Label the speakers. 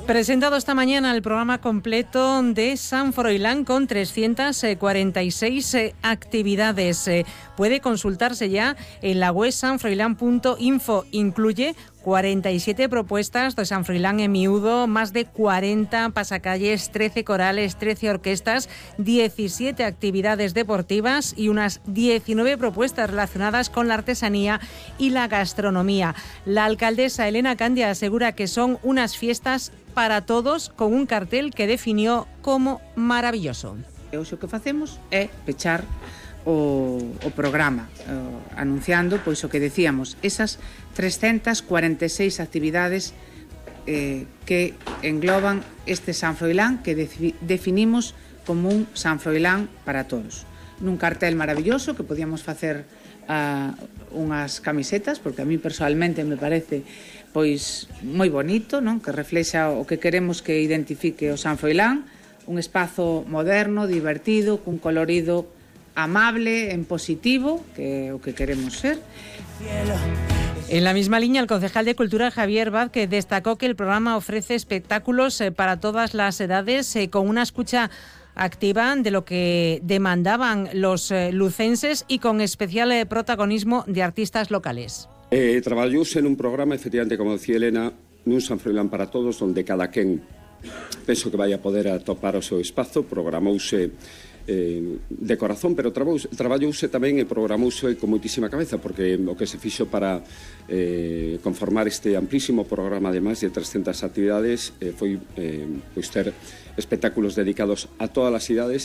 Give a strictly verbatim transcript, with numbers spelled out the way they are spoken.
Speaker 1: Presentado esta mañana el programa completo de San Froilán con trescientas cuarenta y seis actividades. Puede consultarse ya en la web san froilán punto info. Incluye cuarenta y siete propuestas de San Froilán en miúdo, más de cuarenta pasacalles, trece corales, trece orquestas, diecisiete actividades deportivas y unas diecinueve propuestas relacionadas con la artesanía y la gastronomía. La alcaldesa Elena Candia asegura que son unas fiestas para todos, con un cartel que definió como maravilloso.
Speaker 2: Hoxe o que facemos é pechar o, o programa, o, anunciando pois o que decíamos, esas trescientas cuarenta e seis actividades eh, que engloban este San Froilán que de, definimos como un San Froilán para todos. Nun cartel maravilloso que podíamos facer uh, unhas camisetas, porque a mí personalmente me parece pois moi bonito, non? Que reflexa o que queremos que identifique o San Froilán, un espazo moderno, divertido, cun colorido amable, en positivo, que é o que queremos ser.
Speaker 1: En la misma línea, el concejal de Cultura, Javier Vázquez, destacó que el programa ofrece espectáculos para todas las edades, con una escucha activa de lo que demandaban los lucenses y con especial protagonismo de artistas locales.
Speaker 3: Eh, traballouse nun programa, efectivamente, como decía Elena, nun San Froilán para todos, onde cada quen penso que vai a poder atopar o seu espazo. Programouse eh, de corazón, pero traballouse tamén e programouse con moitísima cabeza, porque o que se fixo para eh, conformar este amplísimo programa de máis de trescentas actividades eh, foi eh, pois ter espectáculos dedicados a todas as idades